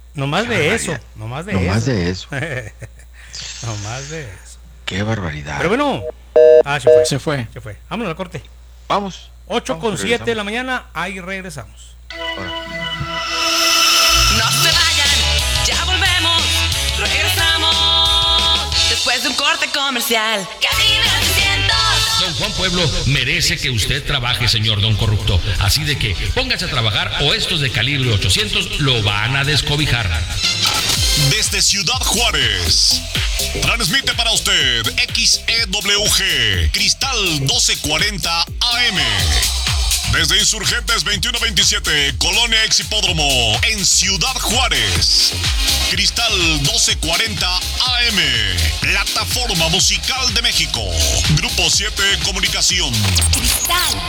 Nomás Qué de barbaridad. eso, nomás de Nomás eso. de eso. Nomás de eso. Qué barbaridad. Pero bueno, se fue. Se fue. Se fue. Vámonos al corte. Vamos. 8:07 de la mañana, ahí regresamos. No se vayan, ya volvemos, regresamos después de un corte comercial. Cabina 800. Don Juan Pueblo merece que usted trabaje, señor Don Corrupto. Así de que póngase a trabajar o estos de calibre 800 lo van a descobijar. Desde Ciudad Juárez, transmite para usted XEWG Cristal 1240 AM. Desde Insurgentes 2127, Colonia Ex Hipódromo, en Ciudad Juárez. Cristal 1240 AM, Plataforma Musical de México. Grupo 7 Comunicación. Cristal.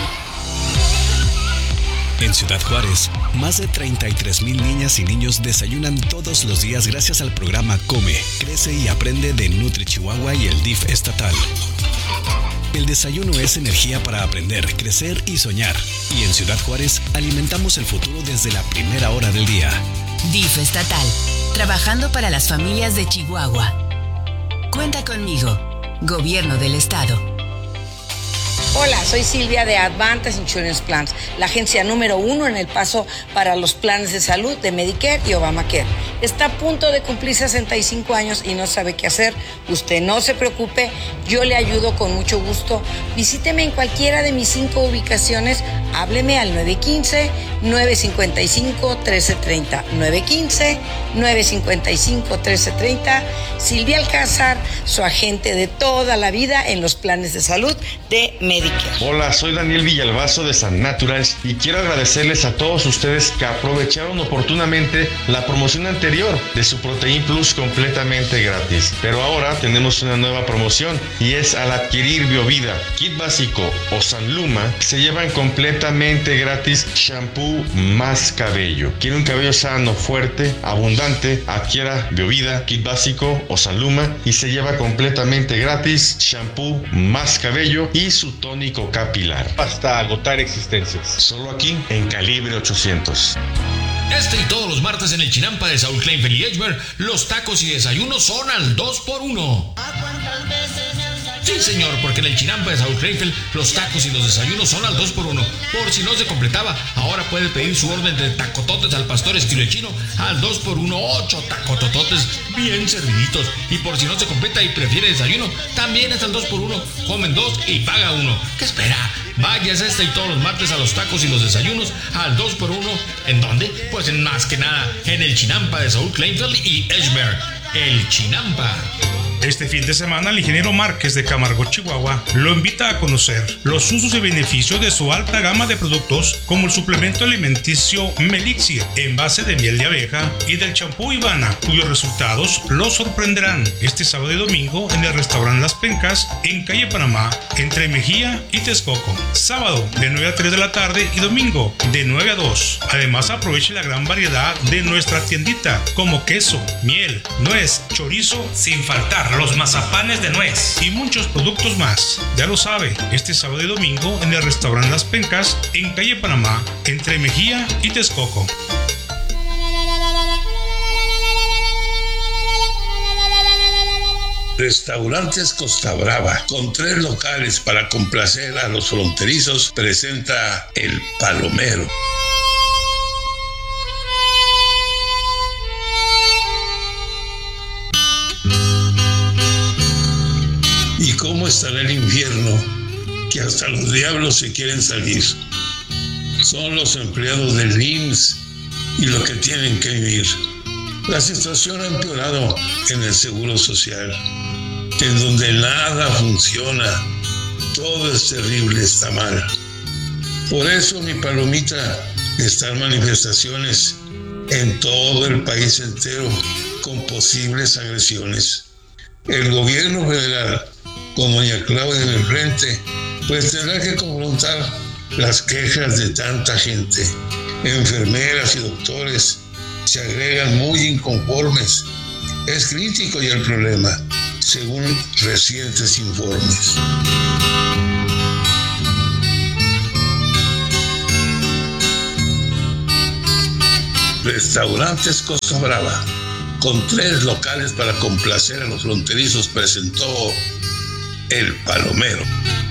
En Ciudad Juárez, más de 33,000 niñas y niños desayunan todos los días gracias al programa Come, Crece y Aprende de Nutri Chihuahua y el DIF estatal. El desayuno es energía para aprender, crecer y soñar. Y en Ciudad Juárez alimentamos el futuro desde la primera hora del día. DIF estatal, trabajando para las familias de Chihuahua. Cuenta conmigo, Gobierno del Estado. Hola, soy Silvia de Advantage Insurance Plans, la agencia número 1 en El Paso para los planes de salud de Medicare y Obamacare. Está a punto de cumplir 65 años y no sabe qué hacer. Usted no se preocupe, yo le ayudo con mucho gusto. Visíteme en cualquiera de mis 5 ubicaciones. Hábleme al 915-955-1330. 915-955-1330. Silvia Alcázar, su agente de toda la vida en los planes de salud de Medicare. Hola, soy Daniel Villalbazo de San Naturals y quiero agradecerles a todos ustedes que aprovecharon oportunamente la promoción anterior de su Protein Plus completamente gratis. Pero ahora tenemos una nueva promoción y es al adquirir Biovida, Kit Básico o Sanluma, se llevan completamente gratis shampoo más cabello. ¿Quiere un cabello sano, fuerte, abundante? Adquiera Biovida, Kit Básico o Sanluma y se lleva completamente gratis shampoo más cabello y su tónico capilar hasta agotar existencias. Solo aquí en Calibre 800. Este y todos los martes en el Chinampa de Saúl Kleinfeld y Edgemer, los tacos y desayunos son al 2x1. Sí, señor, porque en el Chinampa de Saúl Kleinfeld, los tacos y los desayunos son al 2x1. Por si no se completaba, ahora puede pedir su orden de tacototes al pastor estilo chino al 2x1, 8 tacotototes bien serviditos. Y por si no se completa y prefiere desayuno, también es al 2x1. Comen 2 y paga 1. ¿Qué espera? Váyase este y todos los martes a los tacos y los desayunos al 2x1. ¿En dónde? Pues en más que nada, en el Chinampa de Saúl Kleinfeld y Edgemer. El Chinampa. Este fin de semana, el ingeniero Márquez de Camargo, Chihuahua, lo invita a conocer los usos y beneficios de su alta gama de productos, como el suplemento alimenticio Melixir, en base de miel de abeja, y del champú Ivana, cuyos resultados lo sorprenderán este sábado y domingo en el restaurante Las Pencas, en calle Panamá, entre Mejía y Texcoco. Sábado, de 9 a 3 de la tarde y domingo, de 9 a 2. Además, aproveche la gran variedad de nuestra tiendita, como queso, miel, nuez, chorizo, sin faltar los mazapanes de nuez y muchos productos más. Ya lo sabe, este sábado y domingo en el restaurante Las Pencas, en calle Panamá, entre Mejía y Texcoco. Restaurantes Costa Brava, con 3 locales para complacer a los fronterizos, presenta El Palomero. ¿Y cómo estará el infierno? Que hasta los diablos se quieren salir. Son los empleados del IMSS y lo que tienen que vivir. La situación ha empeorado en el Seguro Social, en donde nada funciona. Todo es terrible, está mal. Por eso, mi palomita, están manifestaciones en todo el país entero con posibles agresiones. El gobierno federal, con doña Claudia en el frente, pues tendrá que confrontar las quejas de tanta gente. Enfermeras y doctores se agregan muy inconformes. Es crítico ya el problema, según recientes informes. Restaurantes Costa Brava, con 3 locales para complacer a los fronterizos, presentó El Palomero.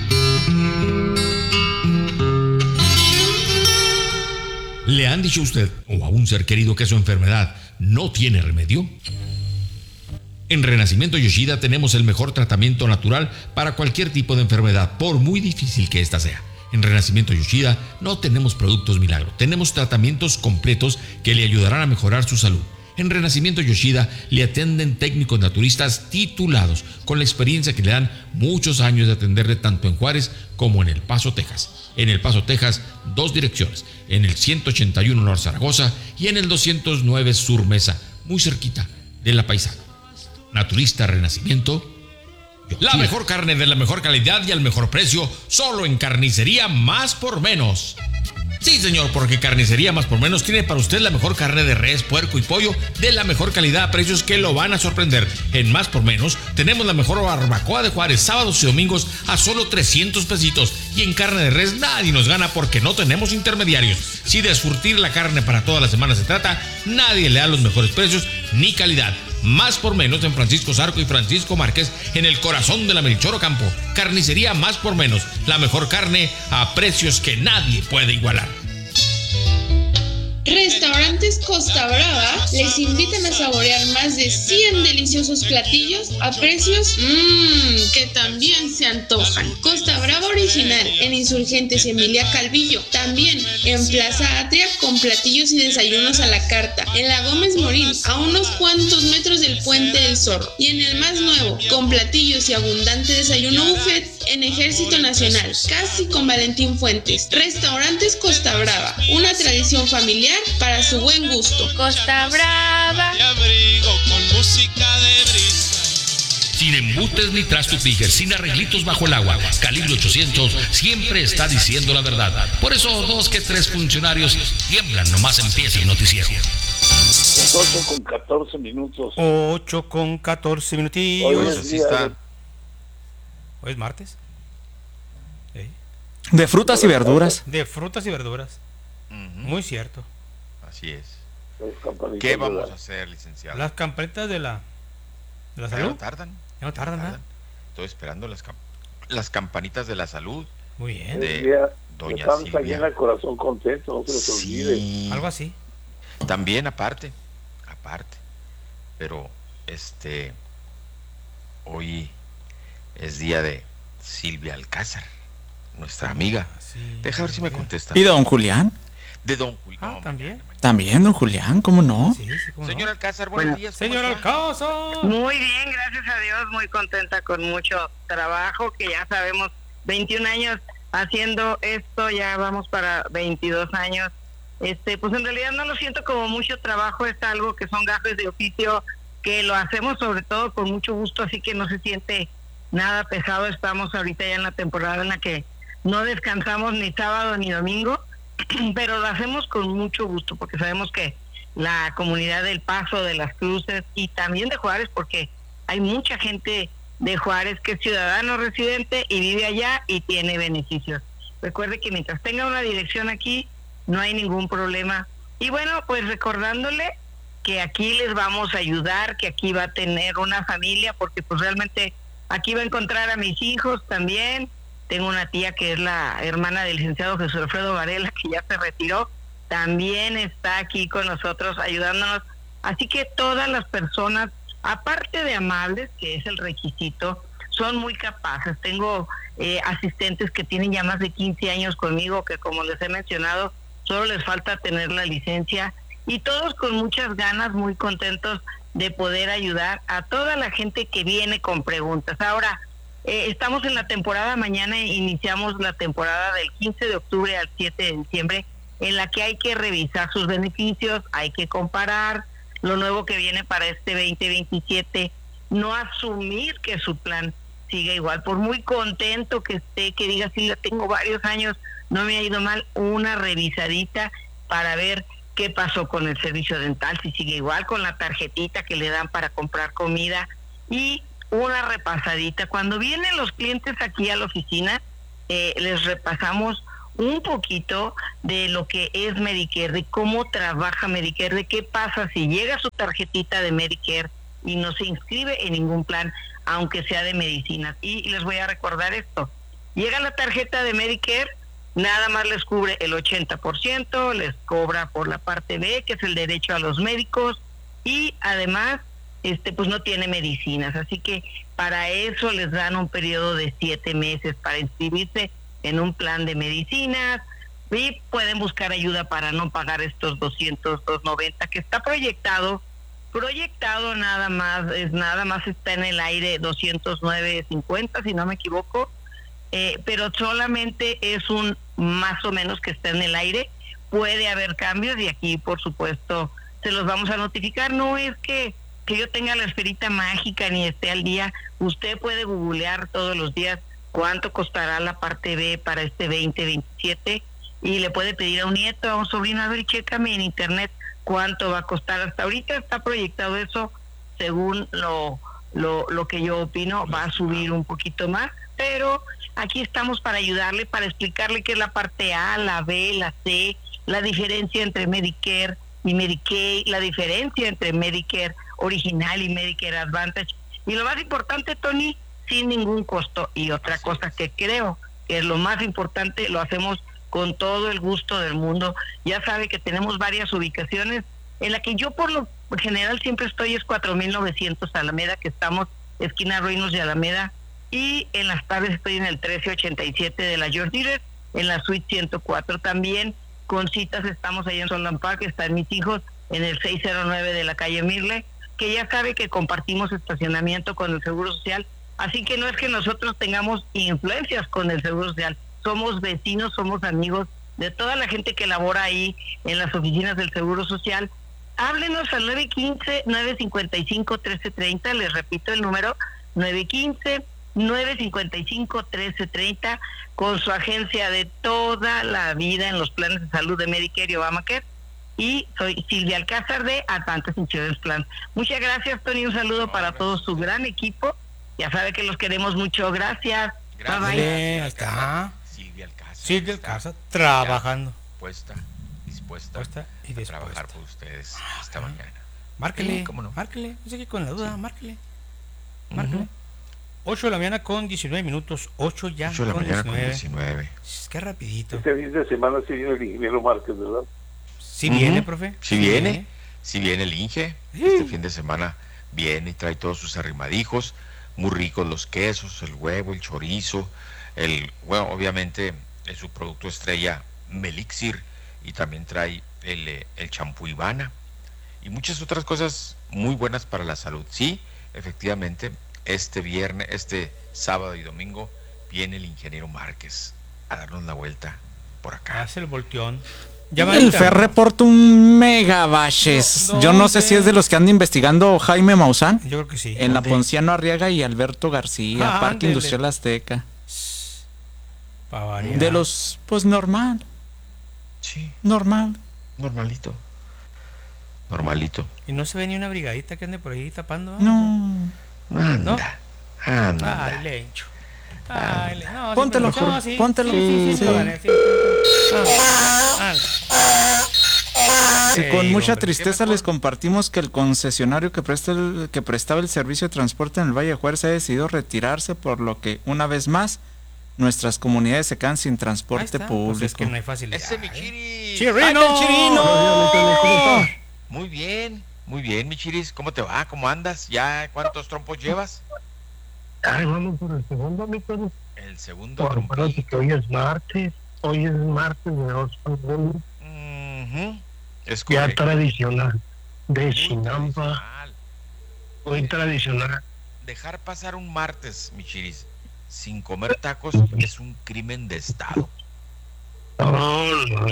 ¿Le han dicho a usted o a un ser querido que su enfermedad no tiene remedio? En Renacimiento Yoshida tenemos el mejor tratamiento natural para cualquier tipo de enfermedad, por muy difícil que ésta sea. En Renacimiento Yoshida no tenemos productos milagro, tenemos tratamientos completos que le ayudarán a mejorar su salud. En Renacimiento Yoshida le atienden técnicos naturistas titulados, con la experiencia que le dan muchos años de atenderle tanto en Juárez como en El Paso, Texas. En El Paso, Texas, 2 direcciones, en el 181 Norte Zaragoza y en el 209 Sur Mesa, muy cerquita de La Paisana. Naturista Renacimiento Yoshida. La mejor carne de la mejor calidad y al mejor precio, solo en Carnicería Más por Menos. Sí, señor, porque Carnicería Más por Menos tiene para usted la mejor carne de res, puerco y pollo de la mejor calidad a precios que lo van a sorprender. En Más por Menos tenemos la mejor barbacoa de Juárez, sábados y domingos a solo 300 pesitos. Y en carne de res nadie nos gana porque no tenemos intermediarios. Si de surtir la carne para toda la semana se trata, nadie le da los mejores precios ni calidad. Más por Menos en Francisco Zarco y Francisco Márquez, en el corazón de la Melchor Ocampo. Carnicería Más por Menos, la mejor carne a precios que nadie puede igualar. Restaurantes Costa Brava les invitan a saborear más de 100 deliciosos platillos a precios que también se antojan. Costa Brava Original en Insurgentes Emilia Calvillo, también en Plaza Atria con platillos y desayunos a la carta, en la Gómez Morín a unos cuantos metros del Puente del Zorro, y en el más nuevo con platillos y abundante desayuno buffet en Ejército Nacional, casi con Valentín Fuentes. Restaurantes Costa Brava, una tradición familiar para su buen gusto. Costa Brava. Sin embutes ni trastupijas, sin arreglitos bajo el agua. Calibre 800 siempre está diciendo la verdad. Por eso 2 que 3 funcionarios tiemblan nomás empieza el noticiero. 8:14. 8:14 Hoy es día Hoy es martes. De frutas y verduras. De frutas y verduras. Muy cierto. Así es. ¿Qué vamos a hacer, licenciado? Las campanitas de la salud. Ya no tardan. Ya no tardan nada. Estoy esperando las campanitas de la salud. Muy bien. De doña Silvia. Llena el corazón contento, no se les olvide. Algo así. También aparte. Pero hoy es día de Silvia Alcázar, nuestra amiga. Sí, deja ver si me contesta. ¿Y don Julián? De don Julián. También. También don Julián, ¿cómo no? Sí, ¿cómo Señor no? Alcázar, buenos días. Señor Alcázar. Muy bien, gracias a Dios, muy contenta, con mucho trabajo, que ya sabemos, 21 años haciendo esto, ya vamos para 22 años. Pues en realidad no lo siento como mucho trabajo, es algo que son gajes de oficio, que lo hacemos sobre todo con mucho gusto, así que no se siente nada pesado. Estamos ahorita ya en la temporada en la que no descansamos ni sábado ni domingo, pero lo hacemos con mucho gusto porque sabemos que la comunidad del Paso, de Las Cruces y también de Juárez, porque hay mucha gente de Juárez que es ciudadano residente y vive allá y tiene beneficios. Recuerde que mientras tenga una dirección aquí no hay ningún problema. Y bueno, pues recordándole que aquí les vamos a ayudar, que aquí va a tener una familia, porque pues realmente aquí va a encontrar a mis hijos también. Tengo una tía que es la hermana del licenciado Jesús Alfredo Varela, que ya se retiró, también está aquí con nosotros ayudándonos. Así que todas las personas, aparte de amables, que es el requisito, son muy capaces. Tengo asistentes que tienen ya más de 15 años conmigo, que como les he mencionado, solo les falta tener la licencia, y todos con muchas ganas, muy contentos de poder ayudar a toda la gente que viene con preguntas. Ahora, estamos en la temporada, mañana iniciamos la temporada del 15 de octubre al 7 de diciembre, en la que hay que revisar sus beneficios, hay que comparar lo nuevo que viene para este 2027, no asumir que su plan siga igual, por muy contento que esté, que diga, sí, tengo varios años, no me ha ido mal, una revisadita para ver qué pasó con el servicio dental, si sigue igual, con la tarjetita que le dan para comprar comida, y una repasadita. Cuando vienen los clientes aquí a la oficina, les repasamos un poquito de lo que es Medicare, de cómo trabaja Medicare, de qué pasa si llega su tarjetita de Medicare y no se inscribe en ningún plan, aunque sea de medicinas. Y les voy a recordar esto: llega la tarjeta de Medicare, nada más les cubre el 80%, les cobra por la parte B, que es el derecho a los médicos, y además pues no tiene medicinas, así que para eso les dan un periodo de 7 meses para inscribirse en un plan de medicinas, y pueden buscar ayuda para no pagar estos 290 que está proyectado nada más está en el aire 209.50 si no me equivoco, pero solamente es un más o menos que está en el aire. Puede haber cambios y aquí por supuesto se los vamos a notificar. No es que yo tenga la esferita mágica ni esté al día. Usted puede googlear todos los días cuánto costará la parte B para este 2027 y le puede pedir a un nieto, a un sobrino, a ver, chécame en internet cuánto va a costar. Hasta ahorita está proyectado eso, según lo que yo opino, va a subir un poquito más, pero aquí estamos para ayudarle, para explicarle qué es la parte A, la B, la C, la diferencia entre Medicare y Medicaid, la diferencia entre Medicare original y Medicare Advantage, y lo más importante, Tony, sin ningún costo. Y otra cosa que creo que es lo más importante, lo hacemos con todo el gusto del mundo. Ya sabe que tenemos varias ubicaciones, en la que yo por lo general siempre estoy, es 4900 Alameda, que estamos esquina Ruinos de Alameda, y en las tardes estoy en el 1387 de la George Diller, en la suite 104. También con citas estamos ahí en Solon Park, están mis hijos en el 609 de la calle Mirle, que ya sabe que compartimos estacionamiento con el Seguro Social, así que no es que nosotros tengamos influencias con el Seguro Social, somos vecinos, somos amigos de toda la gente que labora ahí en las oficinas del Seguro Social. Háblenos al 915-955-1330, les repito el número, 915-955-1330, con su agencia de toda la vida en los planes de salud de Medicare y Obamacare. Y soy Silvia Alcázar de Advantage Insurance Plan. Muchas gracias, Tony, un saludo para todo su gran equipo. Ya sabe que los queremos mucho. Gracias. Bye bye. Ahí está. Silvia Alcázar trabajando. Dispuesta y a trabajar por ustedes esta mañana. Márquele, Sí, ¿cómo no? márquele. Yo sé que con la duda, Sí. márquele. 8 de la mañana con 19 minutos. 8 ya 8 de la con mañana 19. con 19. Qué rapidito. Este fin de semana sí viene el ingeniero Márquez, ¿verdad? Sí viene, profe. Sí viene el Inge. Este fin de semana viene y trae todos sus arrimadijos. Muy ricos los quesos, el huevo, el chorizo, obviamente su producto estrella Melixir, y también trae el champú Ivana y muchas otras cosas muy buenas para la salud. Sí, efectivamente, este sábado y domingo viene el ingeniero Márquez a darnos la vuelta por acá. Hace el volteón. El Fer reporta un mega baches. Yo no sé si es de los que anda investigando Jaime Maussan. Yo creo que sí. En la Ponciano Arriaga y Alberto García, Parque ándele. Industrial Azteca. Pa' variar. De los, pues normal. Sí. Normalito. Y no se ve ni una brigadita que ande por ahí tapando. No. Anda. Ay, Lencho. Ay, no, Póntelo, siempre- Jorge, sí, póntelo. Sí, Sí. lo gané, sí. Y con Ey, mucha hombre, tristeza les compartimos que el concesionario que prestaba el servicio de transporte en el Valle de Juárez ha decidido retirarse, por lo que una vez más nuestras comunidades se quedan sin Ahí transporte está, público. pues es que no hay facilidad. ¡Ese mi Chiris! ¡Chirino! ¡Ay, Chirino! Muy bien, mi Chiris. ¿Cómo te va? ¿Cómo andas? ¿Ya cuántos trompos llevas? Ay, vamos por el segundo, mi Tony. El segundo Bueno, trompito. acuérdate que hoy es martes de 2 por 1. Es Ya correcto. tradicional. De Chinampa. Muy tradicional. Dejar pasar un martes, mi Chiris, sin comer tacos es un crimen de estado. No.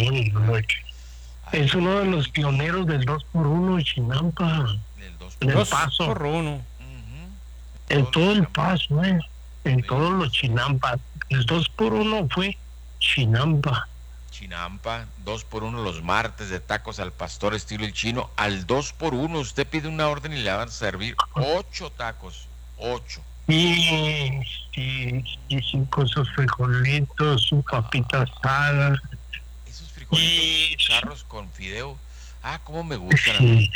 Es uno de los pioneros del 2x1 Chinampa. En el 2 Paso. por 1. En todo el Paso, en todos los Chinampas. El 2x1 fue Chinampa. Chinampa, 2x1 los martes de tacos al pastor estilo el chino. Al 2x1 usted pide una orden y le van a servir 8 tacos. 8. Y con sus frijolitos, su papita asada. Esos frijolitos charros con fideo. Ah, cómo me gustan a mí.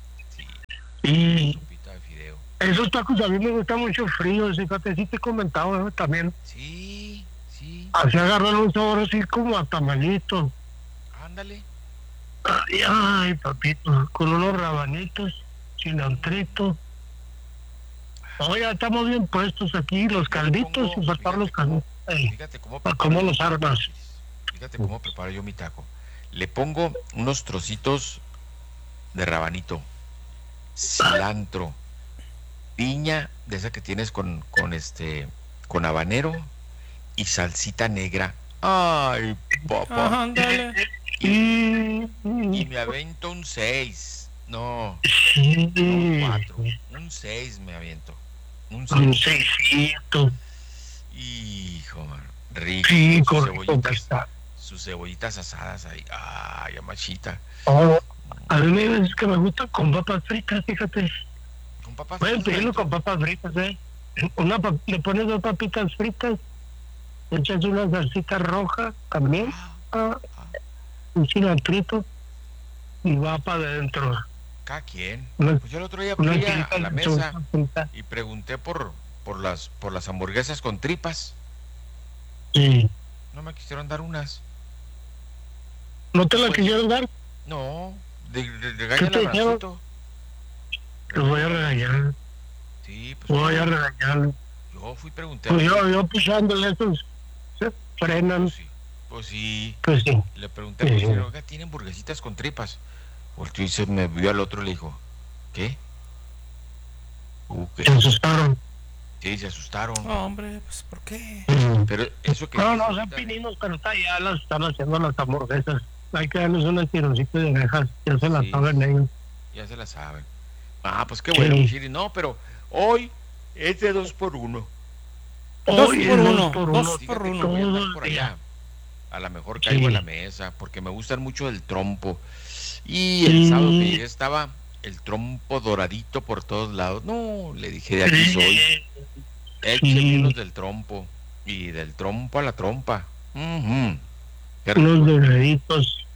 Y Sopita de fideo. esos tacos a mí me gustan mucho fríos, fíjate, sí te he comentado también. Sí. Así agarran un sabor así como a tamalito. Ándale. Ay, papito, con unos rabanitos, cilantrito. Oye, estamos bien puestos aquí, los calditos y faltar los calditos. Fíjate ¿Cómo los armas? Fíjate cómo preparo yo mi taco. Le pongo unos trocitos de rabanito, cilantro, piña de esa que tienes con habanero y salsita negra. Ay, papá. Ándale. Y me avento un 6. No, un 4. Un 6 me aviento. Un 600. Hijo, man. Rico. Sí, Sus cebollitas asadas ahí. Ay, amachita. A mí me dices que me gusta con papas fritas, fíjate. ¿Con papas pueden fritas? pedirlo con papas fritas, le pones 2 papitas fritas, le echas una salsita roja también, un cilantrito y va para adentro. Cada quien. Pues yo el otro día fui a la mesa y pregunté por las hamburguesas con tripas. Sí. No me quisieron dar unas. ¿No te la quisieron dar? No, regaña al abracito. Los voy a regañar. Sí, pues. Voy a regañar. Yo fui pregunté. Pues yo pusándole esos, se frenan. Pues sí. Pues sí. Le pregunté, pues, oiga, ¿tiene hamburguesitas con tripas? Volteó y se me vio al otro y le dijo, ¿qué? Se asustaron. Sí, se asustaron. No, hombre, pues ¿por qué? Pero eso que... No, son pininos, pero ya las están haciendo las hamburguesas. Hay que darles unas tironcitas de orejas, ya se las saben ellos. Ya se las saben. Ah, pues qué bueno, Chiri. No, pero hoy es de 2 por 1. 2 por 1. Voy a andar por allá. A lo mejor caigo a la mesa, porque me gustan mucho el trompo. Y el sábado que llegué estaba el trompo doradito por todos lados. No, le dije, de aquí soy. Échenme unos del trompo. Y del trompo a la trompa. Unos doraditos.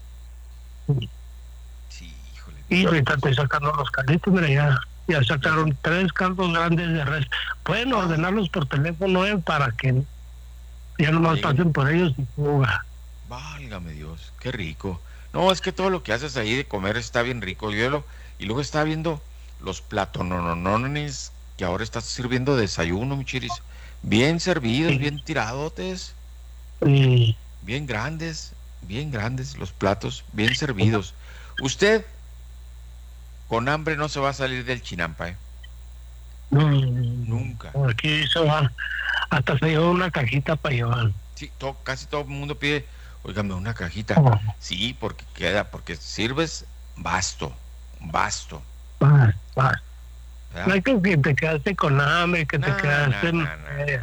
Sí, híjole. Y ahorita estoy sacando los calditos, mira, ya sacaron 3 caldos grandes de res. Pueden ordenarlos por teléfono para que ya nomás pasen por ellos y fuga. Válgame Dios, qué rico. No, es que todo lo que haces ahí de comer está bien rico. Y luego estaba viendo los platononones que ahora estás sirviendo desayuno, mi Chiris. Bien servidos, bien tiradotes. Bien grandes los platos, bien servidos. Usted con hambre no se va a salir del Chinampa, No, nunca. Aquí se va, hasta se lleva una cajita para llevar. Sí, casi todo el mundo pide, óigame, una cajita. Sí, porque sirves basto. No hay que te quedaste con hambre, que te quedaste... No.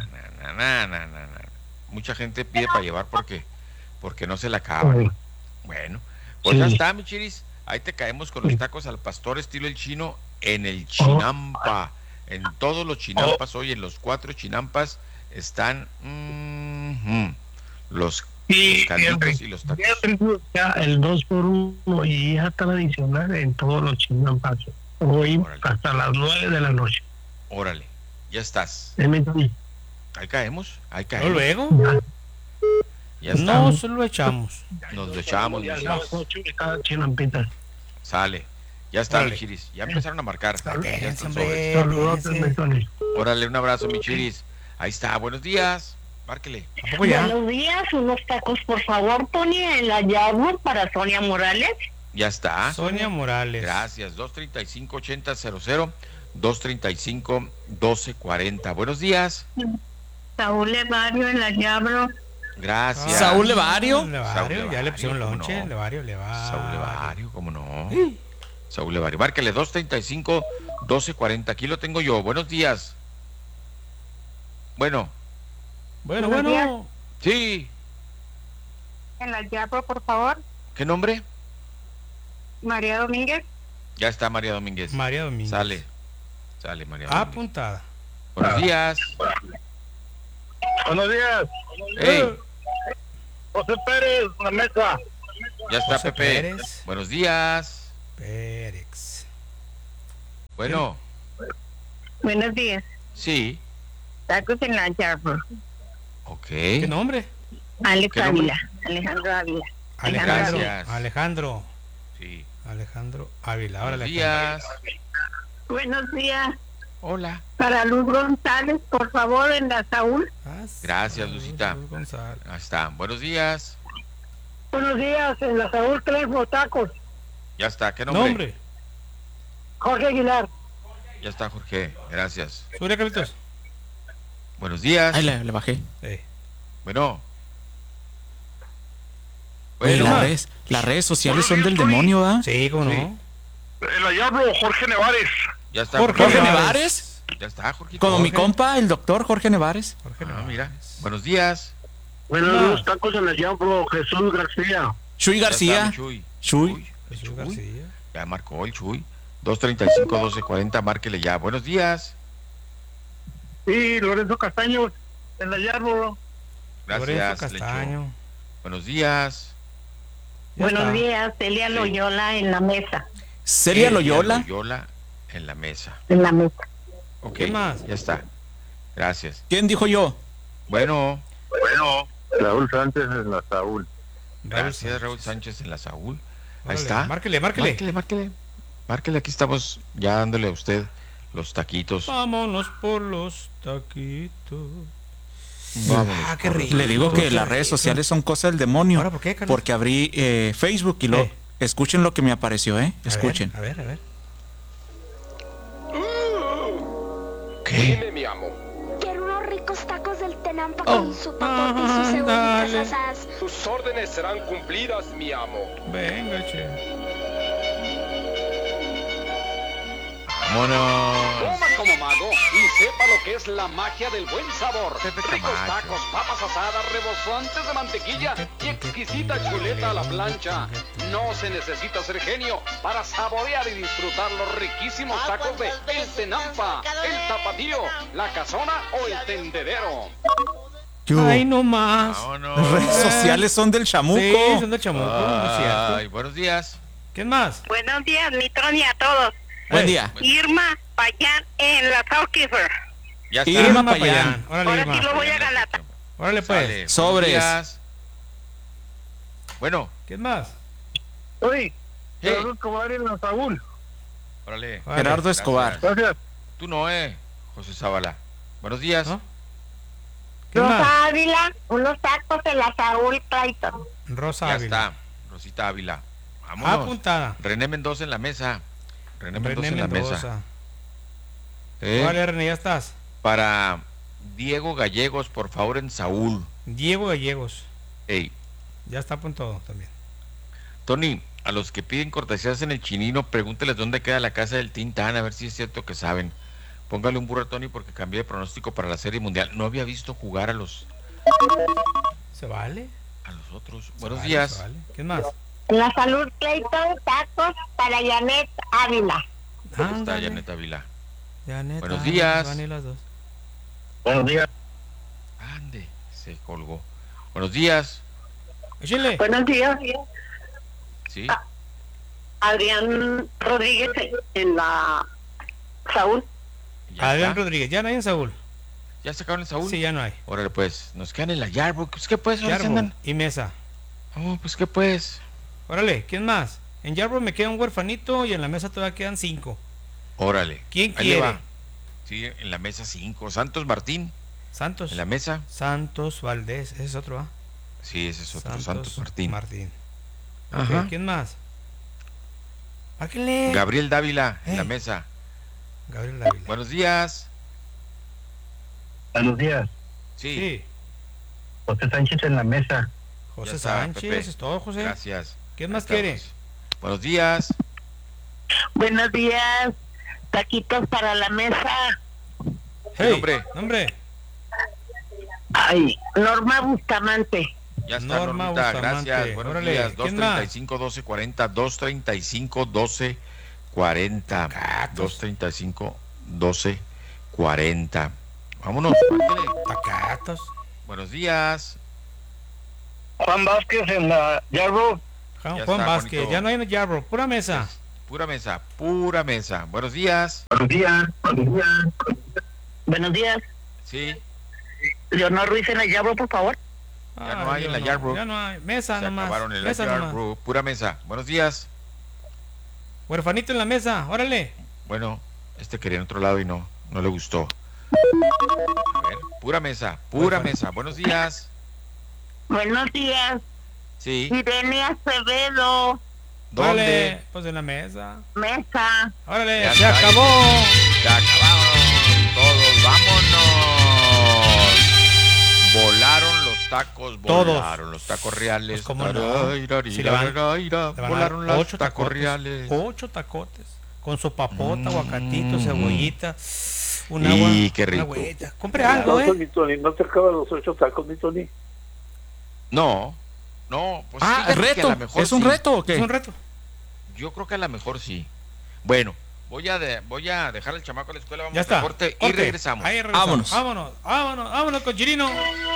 Mucha gente pide para llevar porque no se la acaba. Bueno, pues ya está, mi Chiris. Ahí te caemos con los tacos al pastor estilo el chino en el Chinampa. En todos los Chinampas hoy, en los 4 Chinampas están los calditos y los tacos. Ya el 2 por 1 y ya tradicional en todos los Chinampas. Hoy hasta las 9 de la noche. Órale, ya estás. Ahí caemos. ¿No luego? Ya está. No, solo lo echamos. Nos lo echamos. Ya las 8 de cada chinampita. Sale. Ya está, mi Chiris. Ya empezaron a marcar. Órale, un abrazo, mi Chiris. Ahí está. Buenos días. Márquele. Buenos días. Unos tacos, por favor, Tony, en la Yagua para Sonia Morales. Ya está. Sonia Morales. Gracias. 235-8000. 235-1240. Buenos días. Saúl Levario en la Yabro. Gracias. Saúl Levario. Ya le pusieron lonche. No. Levario. Saúl Levario, ¿cómo no? Sí. Saúl Levario. Márquele 235-1240. Aquí lo tengo yo. Buenos días. Bueno. Bueno. Sí. En la Yabro, por favor. ¿Qué nombre? María Domínguez. Ya está María Domínguez. Sale, María Domínguez. Apuntada. Buenos días. Buenos días. Hey, José Pérez, la mesa. ya está José Pepe. Pérez. Buenos días. Pérez. Bueno, Buenos días. sí. Tacos en la Yarborough. Ok. ¿Qué nombre? Alex ¿Qué nombre? Ávila. Alejandro Ávila. Gracias. Alejandro. Sí. Alejandro Ávila. Ahora Buenos días. Buenos días. Hola. Para Luz González, por favor, en la Saúl. Gracias, Lucita. Ahí está. Buenos días. Buenos días, en la Saúl Crespo, tacos. Ya está. ¿Qué nombre? Jorge Aguilar. Ya está, Jorge. Gracias. Sube, Carlitos. Buenos días. Ahí le bajé. Bueno. Oye, Bueno. las redes sociales son del demonio, ¿ah? Sí, cómo no. El Ayabro, Jorge Nevares. Ya está. Jorge Nevares. Ya está, Jorge. Como mi compa, el doctor Jorge Nevares. Ah, mira. Buenos días. Buenos tacos en el Ayabro, Jesús García. Chuy Ya García. está, mi Chuy. Chuy. Jesús García. Ya marcó el Chuy. 235-1240, márquele ya. Buenos días. Y Lorenzo Castaños, en el Ayabro. Gracias, Lorenzo Castaño. Lecho. Buenos días. Buenos días, Celia Loyola en la mesa. Celia Loyola. Loyola en la mesa. En la mesa. Ok, ¿Qué más? ya está. Gracias. ¿Quién dijo yo? Bueno. Raúl Sánchez en la Saúl. Gracias, Raúl Sánchez en la Saúl. Ahí Órale, está. márquele. Márquele, aquí estamos ya dándole a usted los taquitos. Vámonos por los taquitos. Vámonos. Ah, qué rico. Le digo que las redes sociales son cosa del demonio. ¿Ahora por qué, Carlos? Porque abrí Facebook y lo escuchen lo que me apareció, Escuchen. A ver. ¿Qué? Mi amo. Quiero unos ricos tacos del Tenampa con su papote y sus cebollitas asadas. Tus órdenes serán cumplidas, mi amo. Venga, che. Vámonos. Coma como mago y sepa lo que es la magia del buen sabor. Pepe Ricos Camacho. tacos, papas asadas, rebosantes de mantequilla y exquisita chuleta a la plancha. No se necesita ser genio para saborear y disfrutar los riquísimos tacos de El Tenampa, El Tapatío, La Casona o El Tendedero. Ay, no más. Las redes sociales son del chamuco. Sí, son del chamuco. no es cierto. Ay, buenos días. ¿Quién más? Buenos días, Mitroni, a todos. Buen día. Irma Payán en la Southkeeper. Ya está. Irma Payán. Payán. Órale, Ahora Irma. sí lo voy a Galata. Órale, pues. Sale. Buenos Sobres. días. Bueno. ¿Quién más? Oye, Hey. Gerardo Escobar en la Saúl. Órale. Gerardo Escobar. Gracias. Tú no, José Zavala. Buenos días. ¿No? ¿Quién más? Rosa Ávila, unos tacos en la Saúl Clayton. Rosa Ya Ávila. está. Rosita Ávila. Vámonos. Apuntada. René Mendoza en la mesa. René Mendoza René en la mesa. Mendoza. ¿Eh? Vale, René, ya estás. Para Diego Gallegos, por favor, en Saúl. Diego Gallegos. Ey, Ya está apuntado también. Tony, a los que piden cortesías en el Chinino, pregúnteles dónde queda la casa del Tintán, a ver si es cierto que saben. Póngale un burro a Tony porque cambié de pronóstico para la Serie Mundial. No había visto jugar a los ¿Se vale? otros. Se Buenos vale, días. se vale. ¿Quién más? En la Salud Clayton, tacos para Janet Ávila. ¿Dónde está Janet Ávila? Janet, Buenos días. van y las dos. Buenos días. Ande, se colgó. Buenos días. Échale. Buenos días. Sí. Adrián Rodríguez en la Saúl. Ya Adrián está. Rodríguez. ¿Ya no hay en Saúl? ¿Ya sacaron el Saúl? Sí, ya no hay. Órale, pues, nos quedan en la Yarborough. Pues, ¿qué pues? ¿Dónde Yarborough andan? y Mesa. Oh, pues, ¿qué pues? Órale, ¿quién más? En Yarborough me queda un huerfanito y en la Mesa todavía quedan 5. Órale. ¿Quién Ahí le quiere? va. Sí, en la mesa 5. Santos Martín. Santos. En la mesa. Santos Valdés. Ese es otro, ¿ah? Sí, ese es otro. Santos Martín. Ok, ¿quién más? Márquenle. Gabriel Dávila en la mesa. Gabriel Dávila. Buenos días. Buenos días. Sí. José Sánchez en la mesa. José Ya está, Sánchez, Pepe. es todo, José. Gracias. ¿Quién Ahí más estamos. quiere? Buenos días. Buenos días. Taquitos para la mesa. Hey, nombre. Nombre. Ay, Norma Bustamante. Ya está, Norma Normita. Bustamante. Gracias. Buenos Órale, días. ¿quién más? 235-1240. 235-1240. 235-1240. Vámonos. Tacatos. Buenos días. Juan Vázquez en la Yarbo. Juan Vázquez, bonito. Ya no hay en Yarbo, pura mesa. Pura mesa, pura mesa. Buenos días. Buenos días. Buenos días. Sí. Leonor Ruiz en la Yarbo, por favor. Ya no hay en la Yarbrough. Ya no hay. Mesa nomás. Acabaron en la Yarbrough. Pura mesa. Buenos días. Huerfanito en la mesa. Órale. Bueno, quería en otro lado y no le gustó. A ver, pura mesa. Pura mesa. Buenos días. Buenos días. Sí. Irene Acevedo. ¿Dónde? Órale, pues en la mesa. Mesa. Órale, ya se acabó. Se acabaron todos. Vámonos. Volaron los tacos, volaron los tacos reales. Pues volaron los tacos reales. 8 tacotes. Con su papota, aguacatito, cebollita. Un agua. Qué rico. Agüita. Compre algo, Ni Tony, no te acaban los 8 tacos, ni Tony. No, pues reto. ¿Es un reto o qué? Es un reto. Yo creo que a lo mejor sí. Bueno, voy a dejar al chamaco a la escuela, vamos a corte y regresamos. Ahí regresamos. Vámonos con Chirino. No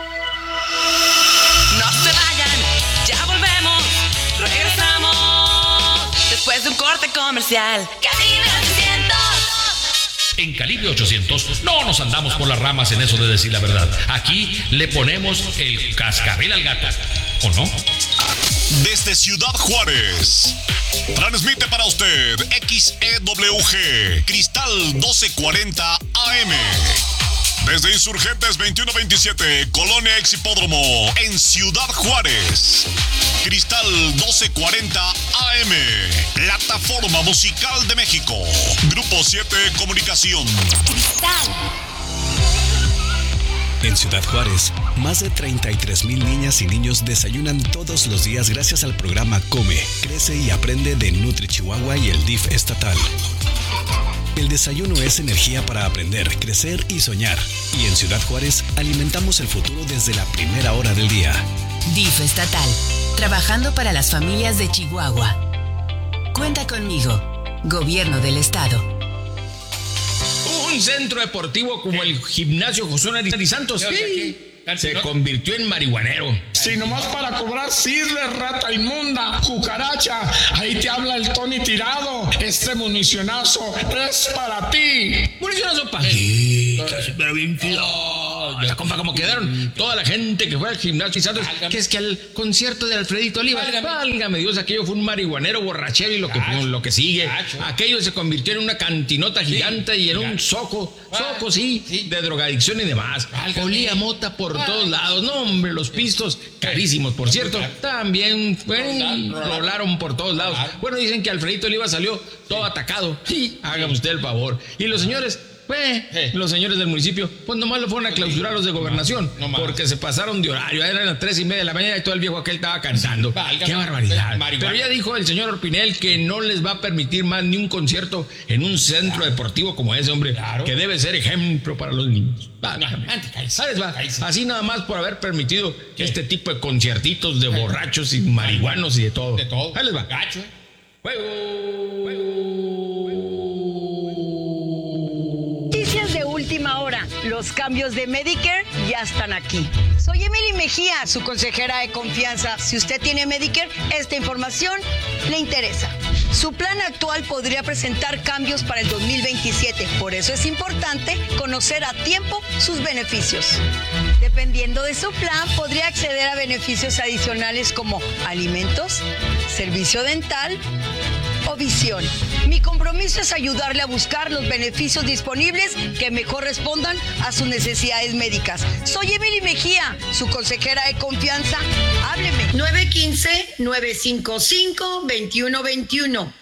se vayan, ya volvemos, regresamos después de un corte comercial. Calibre 800. En Calibre 800 no nos andamos por las ramas en eso de decir la verdad. Aquí le ponemos el cascabel al gato, ¿o no? Desde Ciudad Juárez, transmite para usted XEWG Cristal 1240 AM. Desde Insurgentes 2127, Colonia Ex Hipódromo, en Ciudad Juárez. Cristal 1240 AM, plataforma musical de México. Grupo 7 Comunicación. Cristal. En Ciudad Juárez, más de 33,000 niñas y niños desayunan todos los días gracias al programa Come, Crece y Aprende de Nutri Chihuahua y el DIF estatal. El desayuno es energía para aprender, crecer y soñar. Y en Ciudad Juárez alimentamos el futuro desde la primera hora del día. DIF estatal, trabajando para las familias de Chihuahua. Cuenta conmigo, Gobierno del Estado. Un centro deportivo como el Gimnasio José Nari Santos se convirtió en marihuanero. Si nomás para cobrar sirve, rata inmunda, cucaracha. Ahí te habla el Tony Tirado. Este municionazo es para ti. ¿Municionazo para ti? Pero bien filo. La compa, como quedaron toda la gente que fue al Gimnasio Santos, que es que al concierto de Alfredito Olivas, válgame Dios, aquello fue un marihuanero borrachero y lo que sigue. Aquello se convirtió en una cantinota gigante y en un soco, de drogadicción y demás. Olía mota por todos lados. No, hombre, los pistos, carísimos, por cierto, también rolaron por todos lados. Bueno, dicen que Alfredito Olivas salió todo atacado. Sí, hágame usted el favor. Y los señores... los señores del municipio, pues nomás lo fueron a clausurar los de gobernación, porque se pasaron de horario, eran las 3:30 de la mañana y todo el viejo aquel estaba cansando. ¡Qué barbaridad! Pero ya dijo el señor Orpinel que no les va a permitir más ni un concierto en un centro deportivo como ese, hombre, que debe ser ejemplo para los niños. Así nada más por haber permitido este tipo de conciertitos de borrachos y marihuanos y de todo. Ahí les va. Gacho, Noticias de última hora. Los cambios de Medicare ya están aquí. Soy Emily Mejía, su consejera de confianza. Si usted tiene Medicare, esta información le interesa. Su plan actual podría presentar cambios para el 2027. Por eso es importante conocer a tiempo sus beneficios. Dependiendo de su plan, podría acceder a beneficios adicionales como alimentos, servicio dental o visión. Mi compromiso es ayudarle a buscar los beneficios disponibles que mejor respondan a sus necesidades médicas. Soy Emily Mejía, su consejera de confianza. Hábleme. 915-955-2121.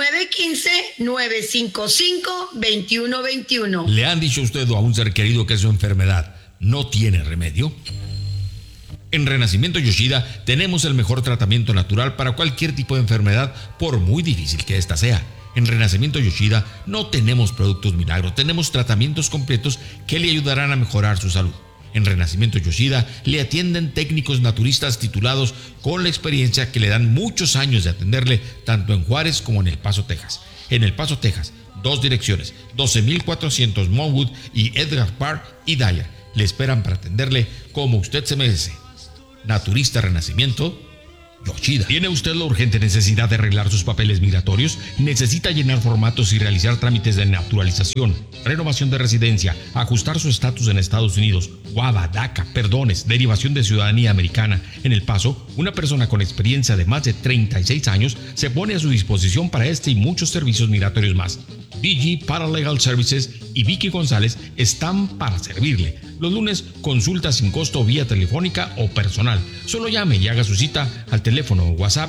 915-955-2121. ¿Le han dicho a usted o a un ser querido que su enfermedad no tiene remedio? En Renacimiento Yoshida tenemos el mejor tratamiento natural para cualquier tipo de enfermedad, por muy difícil que ésta sea. En Renacimiento Yoshida no tenemos productos milagros, tenemos tratamientos completos que le ayudarán a mejorar su salud. En Renacimiento Yoshida le atienden técnicos naturistas titulados con la experiencia que le dan muchos años de atenderle tanto en Juárez como en El Paso, Texas. en El Paso, Texas. 2 direcciones, 12.400 Monwood y Edgar Park y Dyer. Le esperan para atenderle como usted se merece. Naturista Renacimiento, Yoshida. ¿Tiene usted la urgente necesidad de arreglar sus papeles migratorios? ¿Necesita llenar formatos y realizar trámites de naturalización, renovación de residencia, ajustar su estatus en Estados Unidos, WADA, DACA, perdones, derivación de ciudadanía americana? En El Paso, una persona con experiencia de más de 36 años se pone a su disposición para este y muchos servicios migratorios más. DG Paralegal Services y Vicky González están para servirle. Los lunes, consulta sin costo vía telefónica o personal. Solo llame y haga su cita al teléfono WhatsApp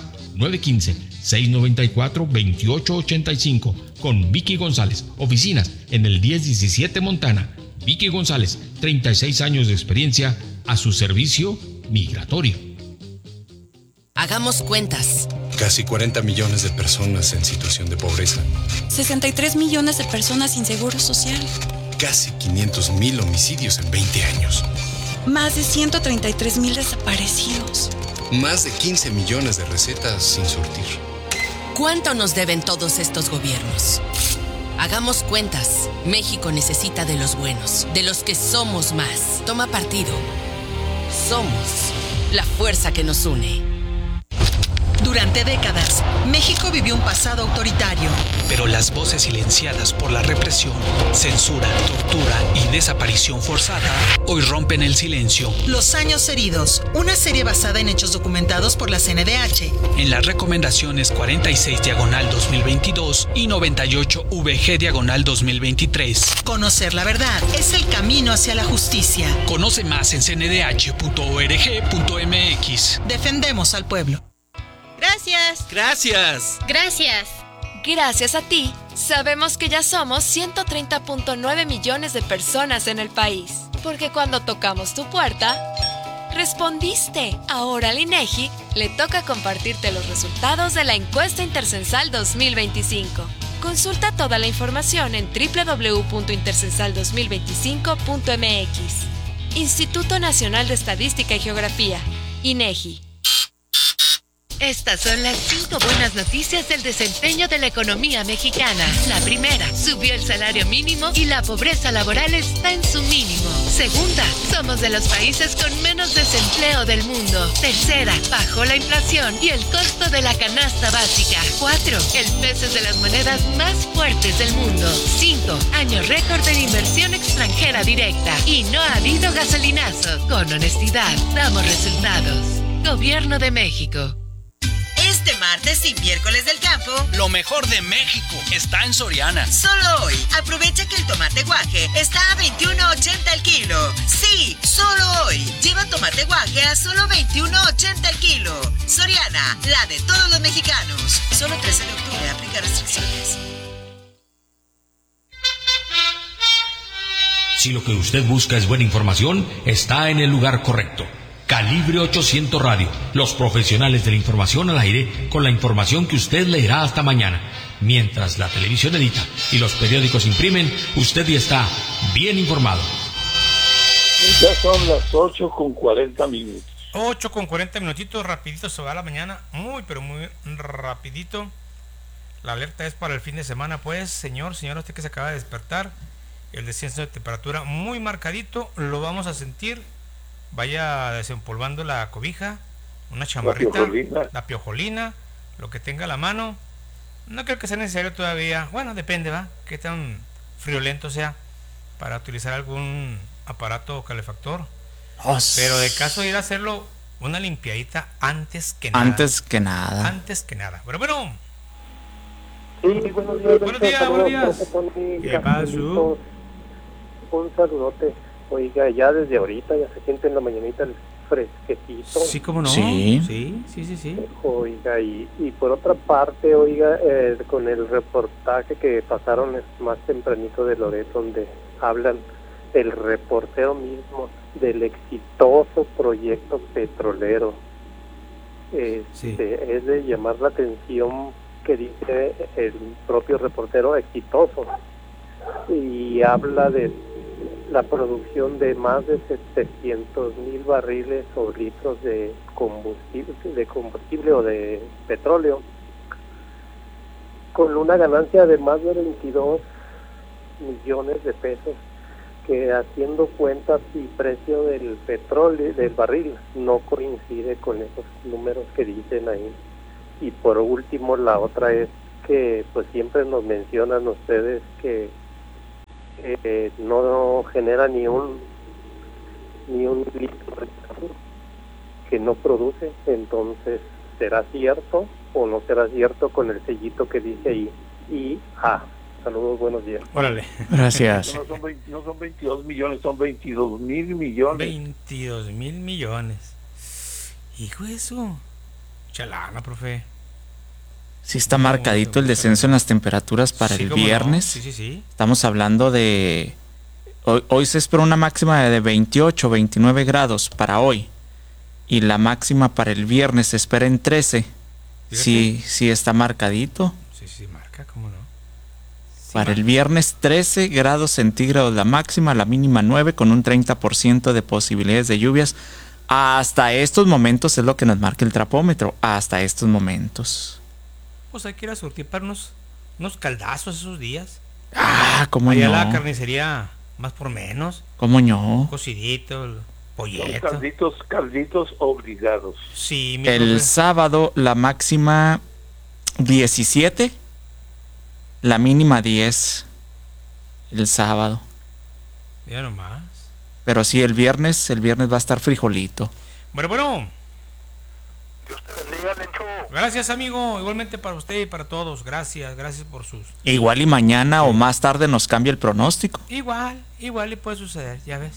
915-694-2885 con Vicky González. Oficinas en el 1017 Montana. Vicky González, 36 años de experiencia a su servicio migratorio. Hagamos cuentas. Casi 40 millones de personas en situación de pobreza. 63 millones de personas sin seguro social. Casi 500,000 homicidios en 20 años. Más de 133,000 desaparecidos. Más de 15 millones de recetas sin surtir. ¿Cuánto nos deben todos estos gobiernos? Hagamos cuentas. México necesita de los buenos, de los que somos más. Toma partido. Somos la fuerza que nos une. Durante décadas, México vivió un pasado autoritario. Pero las voces silenciadas por la represión, censura, tortura y desaparición forzada hoy rompen el silencio. Los años heridos, una serie basada en hechos documentados por la CNDH. En las recomendaciones 46/2022 y 98VG/2023. Conocer la verdad es el camino hacia la justicia. Conoce más en cndh.org.mx. Defendemos al pueblo. Gracias. Gracias. Gracias. Gracias a ti, sabemos que ya somos 130.9 millones de personas en el país. Porque cuando tocamos tu puerta, respondiste. Ahora al INEGI le toca compartirte los resultados de la encuesta intercensal 2025. Consulta toda la información en www.intercensal2025.mx. Instituto Nacional de Estadística y Geografía, INEGI. Estas son las 5 buenas noticias del desempeño de la economía mexicana. La primera, subió el salario mínimo y la pobreza laboral está en su mínimo. Segunda, somos de los países con menos desempleo del mundo. Tercera, bajó la inflación y el costo de la canasta básica. 4, el peso es de las monedas más fuertes del mundo. 5, año récord en inversión extranjera directa. Y no ha habido gasolinazo. Con honestidad, damos resultados. Gobierno de México. Este martes y miércoles del campo, lo mejor de México está en Soriana. Solo hoy, aprovecha que el tomate guaje está a $21.80 el kilo. Sí, solo hoy. Lleva tomate guaje a solo $21.80 el kilo. Soriana, la de todos los mexicanos. Solo 13 de octubre, aplica restricciones. Si lo que usted busca es buena información, está en el lugar correcto. Calibre 800 Radio, los profesionales de la información al aire con la información que usted leerá hasta mañana. Mientras la televisión edita y los periódicos imprimen, usted ya está bien informado. Ya son las 8:40. 8:40 minutitos, rapidito se va a la mañana, pero muy rapidito. La alerta es para el fin de semana, pues, señora, usted que se acaba de despertar, el descenso de temperatura muy marcadito, lo vamos a sentir. Vaya desempolvando la cobija, una chamarrita, la piojolina, lo que tenga a la mano. No creo que sea necesario todavía, bueno, depende, ¿va? Qué tan friolento sea para utilizar algún aparato calefactor. Pero de caso de ir a hacerlo, una limpiadita antes que nada. Antes que nada. Pero bueno. Sí, buenos días. Buenos días. ¿Qué pasó? Un saludote. Oiga, ya desde ahorita ya se siente en la mañanita el fresquecito. Sí, cómo no. Sí. Oiga, y por otra parte, oiga, con el reportaje que pasaron más tempranito de Loret, donde hablan el reportero mismo del exitoso proyecto petrolero. Es de llamar la atención que dice el propio reportero exitoso, y habla de la producción de más de 700,000 barriles o litros de combustible o de petróleo, con una ganancia de más de 22 millones de pesos, que haciendo cuentas y precio del petróleo, del barril, no coincide con esos números que dicen ahí. Y por último, la otra es que pues siempre nos mencionan ustedes que no genera ni un litro de carro, que no produce. Entonces, ¿será cierto o no será cierto con el sellito que dice ahí IA? Saludos, buenos días. Órale. Gracias. No son 22 millones, son 22,000 millones. 22,000 millones. Hijo de eso. Chalana, profe. Sí está marcadito el descenso en las temperaturas para el viernes. No. Sí. Estamos hablando de... Hoy se espera una máxima de 28, 29 grados para hoy. Y la máxima para el viernes se espera en 13. Sí está marcadito. Sí, marca, ¿cómo no? Para el viernes 13 grados centígrados la máxima, la mínima 9 con un 30% de posibilidades de lluvias. Hasta estos momentos es lo que nos marca el trapómetro. Hasta estos momentos. Pues hay que ir a surtir para unos caldazos esos días. ¿Cómo allá no? La carnicería más por menos. ¿Cómo no? Cocidito, polleto. Calditos obligados. Sí, el sábado la máxima 17, la mínima 10. El sábado. Ya nomás. Pero sí, el viernes va a estar frijolito. Bueno. Gracias, amigo. Igualmente para usted y para todos. Gracias por sus... Igual y mañana o más tarde nos cambia el pronóstico. Igual y puede suceder, ya ves.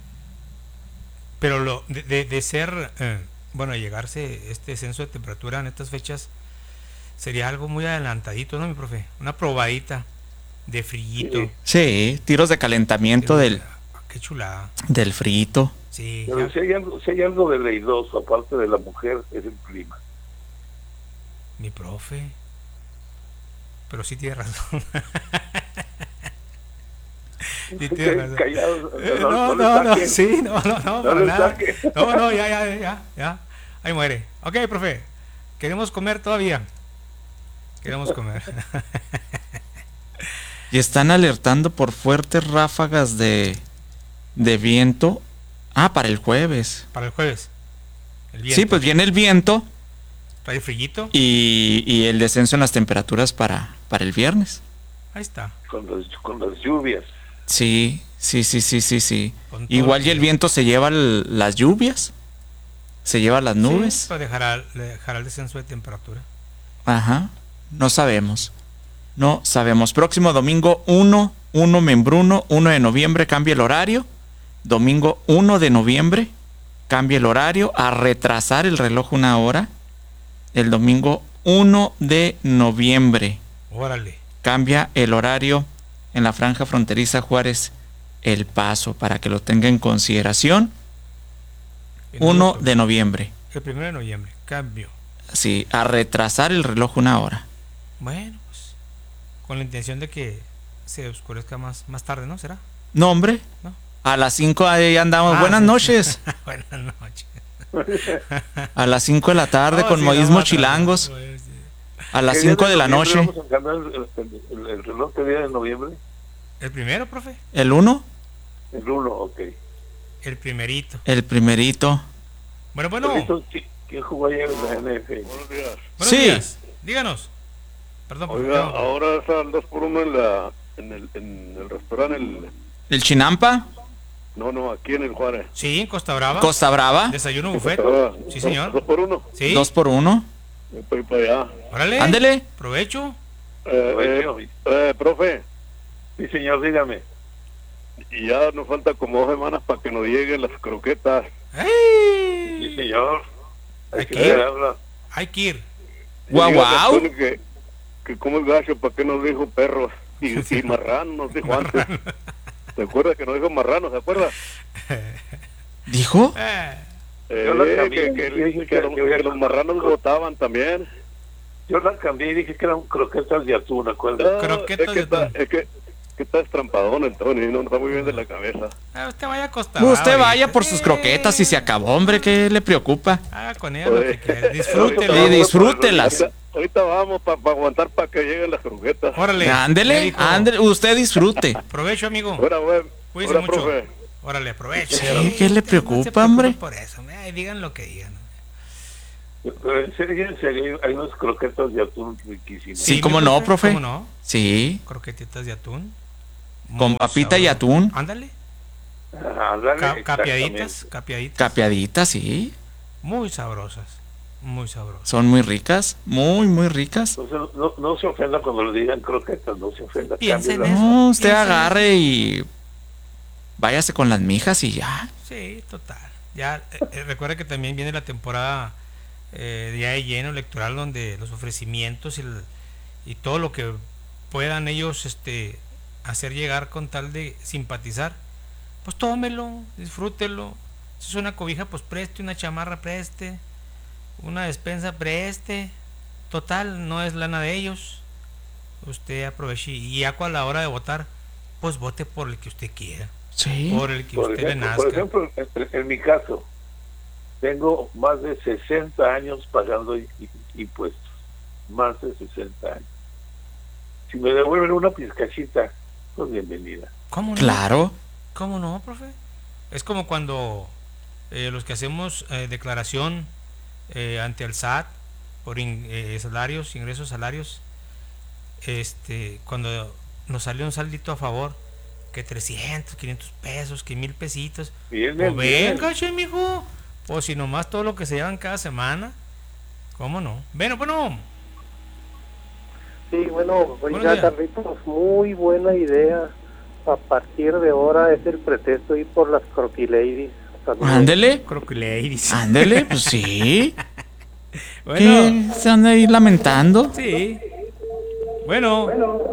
Pero lo de ser, llegarse este descenso de temperatura en estas fechas sería algo muy adelantadito, ¿no, mi profe? Una probadita de frillito. Sí, tiros de calentamiento qué chulada. Del frillito. Sí. Pero si hay algo de leidoso, aparte de la mujer, es el clima. Mi profe. Pero sí tiene razón. Sí tiene razón. Callados. No, para nada. No, ya. Ahí muere. Ok, profe. Queremos comer todavía. Queremos comer. Y están alertando por fuertes ráfagas de viento. Para el jueves. Para el jueves. Sí, pues viene el viento. Trae frillito. Y el descenso en las temperaturas para el viernes. Ahí está. Con las lluvias. Sí. Igual y el viento se lleva las lluvias. Se lleva las nubes. Sí, pues dejará el descenso de temperatura. Ajá. No sabemos. Próximo domingo 1 membruno, 1 de noviembre cambia el horario. Domingo 1 de noviembre cambia el horario, a retrasar el reloj una hora. El domingo 1 de noviembre. Órale. Cambia el horario en la franja fronteriza Juárez El Paso, para que lo tenga en consideración. 1 de noviembre. El 1 de noviembre, cambio. Sí, a retrasar el reloj una hora. Bueno, pues con la intención de que se oscurezca más tarde, ¿no? ¿Será? No, hombre. ¿No? A las 5 ahí andamos. Buenas noches. Buenas noches. A las 5 de la tarde con modismos chilangos. A las 5 de la noche. ¿Vamos a cambiar el reloj de día de noviembre? ¿El primero, profe? ¿El 1? El 1, ok. El primerito. Bueno. ¿Quién jugó ayer en la NFL? Buenos días. Buenos días. Díganos. Perdón. Oiga, ahora está el 2x1 en el restaurante. ¿El Chinampa? No, aquí en el Juárez. Sí, en Costa Brava. ¿Costa Brava? Desayuno buffet. Sí, señor. 2x1. Sí. 2x1. Voy para allá. Órale. Ándele. Provecho. Profe. Sí, señor, dígame. Y ya nos falta como 2 semanas para que nos lleguen las croquetas. ¡Ay! Sí, señor. Hay que ir. Guau. Que como el gacho, ¿para qué nos dijo perros? Y marrano nos dijo antes. ¿Se acuerda que nos dijo marrano? ¿Se acuerda? ¿Dijo? Que los marranos votaban también. Yo las cambié y dije que eran croquetas de atún, ¿acuerdas? Croquetas de atún. Es que está estrampadón el Tony, no está muy bien de la cabeza. Usted vaya a Costa. Usted vaya por sus croquetas y se acabó, hombre, ¿qué le preocupa? Con ella lo que quiere. Disfrútelas. Disfrútelas. ahorita vamos para aguantar para que lleguen las croquetas. Órale. Ándele, usted disfrute. Provecho, amigo. Ahora, Cuídese mucho. profe. Órale, aproveche. Sí, ¿qué le preocupa, No se hombre? Por eso, digan lo que digan. Pero en serio, hay unos croquetas de atún riquísimos. Sí, ¿cómo no, profe? ¿Cómo no? Sí. Croquetitas de atún. Con Muy papita y sabroso. atún. Ándale. Ándale, Capeaditas. Capeaditas, sí. Muy sabrosas. Muy sabrosas. Son muy ricas, muy ricas. Entonces, no se ofenda cuando le digan croquetas, no se ofenda. Piensen cámbiala. No, usted agarre y váyase con las mijas y ya. Sí, total. Ya recuerda que también viene la temporada día de lleno electoral, donde los ofrecimientos y todo lo que puedan ellos hacer llegar con tal de simpatizar, pues tómelo, disfrútelo. Si es una cobija, pues preste, una chamarra preste, una despensa preste. Total, no es lana de ellos. Usted aproveche y ya a la hora de votar, pues vote por el que usted quiera. Sí. Por el que usted le nazca. Por ejemplo, en mi caso, tengo más de 60 años pagando impuestos. Más de 60 años. Si me devuelven una pizcachita, pues bienvenida. ¿Cómo no? Claro. ¿Cómo no, profe? Es como cuando los que hacemos declaración ante el SAT por ingresos salarios, cuando nos sale un saldito a favor, que 300, 500 pesos, que 1000 pesitos. Bien, Pues bien. venga, che, mijo. O si nomás todo lo que se llevan cada semana. ¿Cómo no? Bueno. Sí, bueno, Buenos oiga, días. Carlitos, muy buena idea. A partir de ahora es el pretexto ir por las croquiladies. Ándele. Croquiladies. Ándele, pues sí. Bueno. ¿Qué? ¿Se anda ahí lamentando? Sí. Bueno.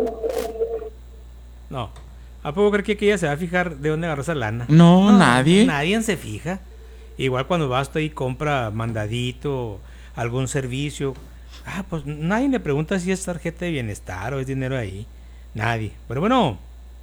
No. ¿A poco cree que ella se va a fijar de dónde agarró esa lana? No, nadie. Nadie se fija. Igual cuando vas y compra mandadito, algún servicio. Pues nadie le pregunta si es tarjeta de bienestar o es dinero ahí. Nadie. Pero bueno.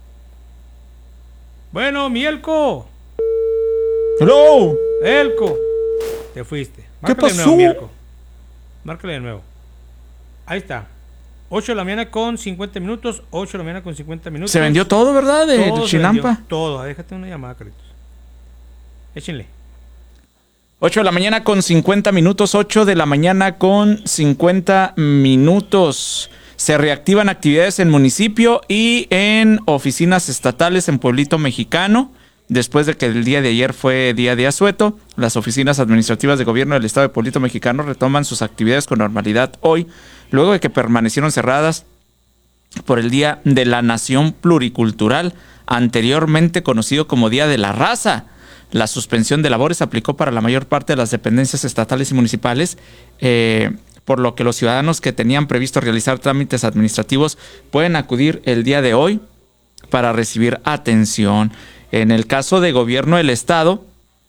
Bueno, Mielco. Hello. Elco. Te fuiste. ¿Qué Márcale de pasó? nuevo, Mielco. Márcale de nuevo. Ahí está. 8 de la mañana con 50 minutos. 8 de la mañana con 50 minutos. Se vendió todo, ¿verdad? De Todo se Chinampa. vendió, todo. Déjate una llamada, Carlitos. Échenle. 8 de la mañana con 50 minutos. 8 de la mañana con 50 minutos. Se reactivan actividades en municipio y en oficinas estatales en Pueblito Mexicano. Después de que el día de ayer fue día de asueto, las oficinas administrativas de gobierno del estado de Pueblito Mexicano retoman sus actividades con normalidad hoy, luego de que permanecieron cerradas por el Día de la Nación Pluricultural, anteriormente conocido como Día de la Raza. La suspensión de labores se aplicó para la mayor parte de las dependencias estatales y municipales, por lo que los ciudadanos que tenían previsto realizar trámites administrativos pueden acudir el día de hoy para recibir atención. En el caso de gobierno del estado,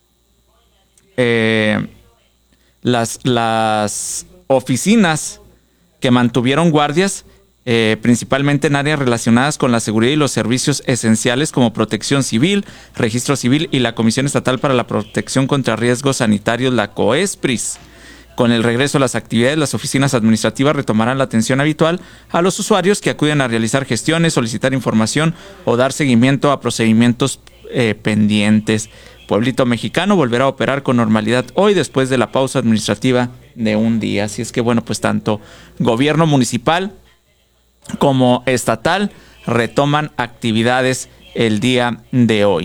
las oficinas que mantuvieron guardias, principalmente en áreas relacionadas con la seguridad y los servicios esenciales como Protección Civil, Registro Civil y la Comisión Estatal para la Protección contra Riesgos Sanitarios, la COESPRIS. Con el regreso a las actividades, las oficinas administrativas retomarán la atención habitual a los usuarios que acuden a realizar gestiones, solicitar información o dar seguimiento a procedimientos pendientes. Pueblito Mexicano volverá a operar con normalidad hoy después de la pausa administrativa de un día. Así es que bueno, pues tanto gobierno municipal como estatal retoman actividades el día de hoy.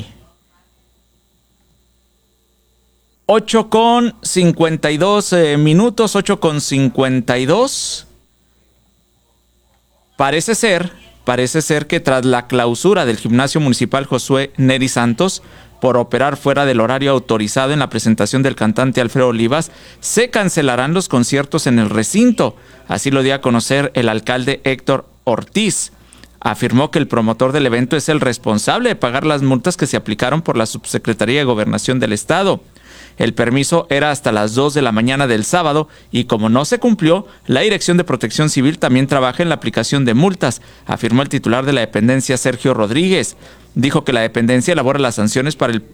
8 con 52 minutos, 8 con 52. Parece ser que tras la clausura del gimnasio municipal Josué Neri Santos por operar fuera del horario autorizado en la presentación del cantante Alfredo Olivas, se cancelarán los conciertos en el recinto. Así lo dio a conocer el alcalde Héctor Ortiz. Afirmó que el promotor del evento es el responsable de pagar las multas que se aplicaron por la Subsecretaría de Gobernación del Estado. El permiso era hasta las 2 de la mañana del sábado y como no se cumplió, la Dirección de Protección Civil también trabaja en la aplicación de multas, afirmó el titular de la dependencia, Sergio Rodríguez. Dijo que la dependencia elabora las sanciones para el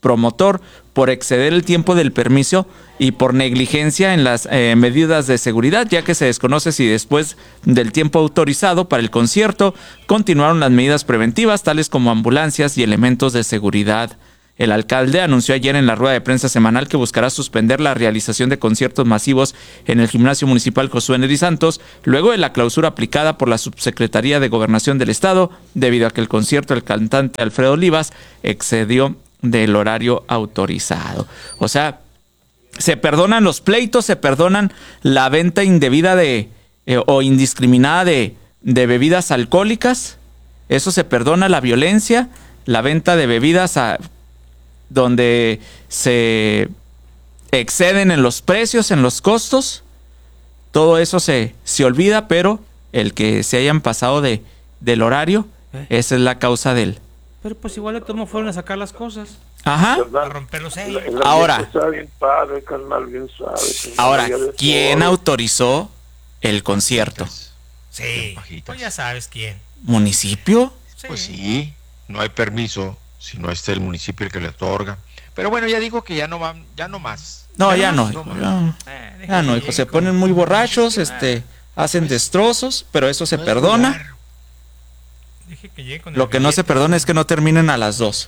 promotor por exceder el tiempo del permiso y por negligencia en las medidas de seguridad, ya que se desconoce si después del tiempo autorizado para el concierto continuaron las medidas preventivas, tales como ambulancias y elementos de seguridad. El alcalde anunció ayer en la rueda de prensa semanal que buscará suspender la realización de conciertos masivos en el Gimnasio Municipal Josué Neri Santos, luego de la clausura aplicada por la Subsecretaría de Gobernación del Estado, debido a que el concierto del cantante Alfredo Olivas excedió del horario autorizado. O sea, se perdonan los pleitos, se perdonan la venta indebida o indiscriminada de bebidas alcohólicas, eso se perdona, la violencia, la venta de bebidas donde se exceden en los precios, en los costos, todo eso se olvida, pero el que se hayan pasado del horario, esa es la causa del... Pero pues igual de todos fueron a sacar las cosas. Ajá. A romper los sellos. Ahora, está bien padre, carnal, bien suave. Ahora, ¿quién autorizó el concierto? Sí, pues ya sabes quién. ¿Municipio? Sí. Pues sí, no hay permiso si no es el municipio el que le otorga. Pero bueno, ya dijo que ya no más. No, ya no. Ya no, hijo, se ponen muy borrachos, hacen destrozos, pero eso se perdona. Dije que llegue con Lo que no se perdona es que no terminen a las 2.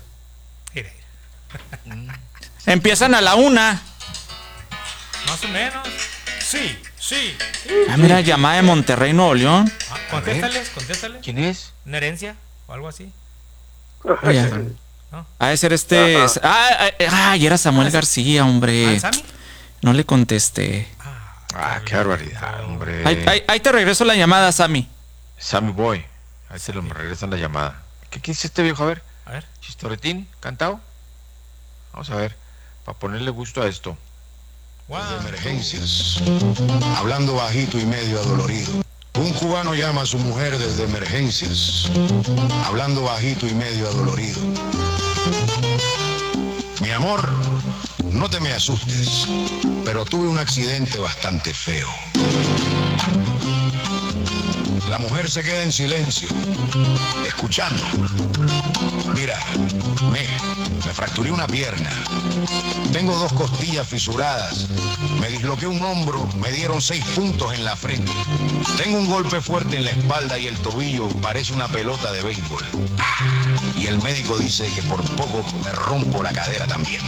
Empiezan a la 1. Más o menos. Sí. Ah, mira, llamada de Monterrey, Nuevo León. Contéstale. ¿Quién es? ¿Una herencia o algo así? Oye, ha de ser y era Samuel García, hombre. ¿Sammy? No le contesté. Qué barbaridad, hombre. Ahí te regreso la llamada, Sammy. Sammy Boy. Ahí se me regresan la llamada. ¿Qué dice este viejo? A ver. Chistoretín, cantado. Vamos a ver. Para ponerle gusto a esto. Desde emergencias. Hablando bajito y medio adolorido. Un cubano llama a su mujer desde emergencias. Hablando bajito y medio adolorido. Mi amor, no te me asustes, pero tuve un accidente bastante feo. La mujer se queda en silencio, escuchando. Mira, me fracturé una pierna. Tengo 2 costillas fisuradas. Me disloqué un hombro, me dieron 6 puntos en la frente. Tengo un golpe fuerte en la espalda y el tobillo parece una pelota de béisbol. Y el médico dice que por poco me rompo la cadera también.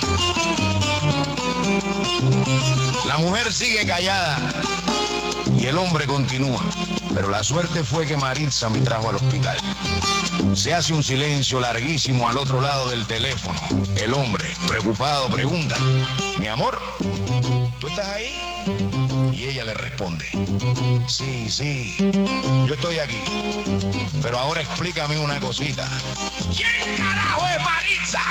La mujer sigue callada y el hombre continúa. Pero la suerte fue que Maritza me trajo al hospital. Se hace un silencio larguísimo al otro lado del teléfono. El hombre, preocupado, pregunta: mi amor, ¿tú estás ahí? Y ella le responde: sí, yo estoy aquí. Pero ahora explícame una cosita. ¿Quién carajo es Maritza?